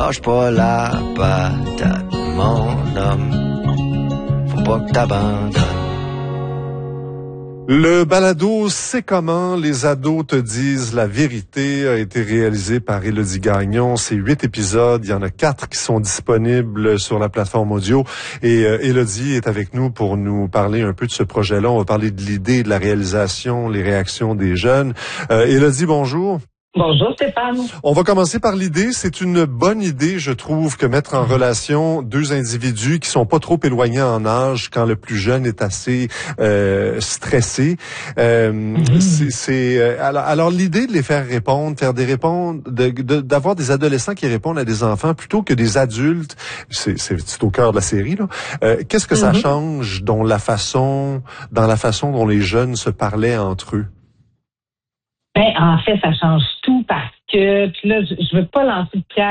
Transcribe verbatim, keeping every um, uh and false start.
lâche pas la patate, mon homme. Faut pas que t'abandonnes. Le balado C'est comment les ados te disent la vérité a été réalisé par Élodie Gagnon. C'est huit épisodes. Il y en a quatre qui sont disponibles sur la plateforme audio. Et euh, Élodie est avec nous pour nous parler un peu de ce projet-là. On va parler de l'idée, de la réalisation, les réactions des jeunes. Euh, Élodie, bonjour. Bonjour Stéphane. On va commencer par l'idée. C'est une bonne idée, je trouve, que mettre en relation deux individus qui sont pas trop éloignés en âge quand le plus jeune est assez euh, stressé. Euh, mm-hmm. C'est, c'est euh, alors, alors l'idée de les faire répondre, faire des répondre, de, de, d'avoir des adolescents qui répondent à des enfants plutôt que des adultes, c'est, c'est, c'est au cœur de la série là. Euh, qu'est-ce que mm-hmm. ça change dans la façon, dans la façon dont les jeunes se parlaient entre eux? Ben, en fait, ça change tout parce que, puis là, je, je veux pas lancer de pierre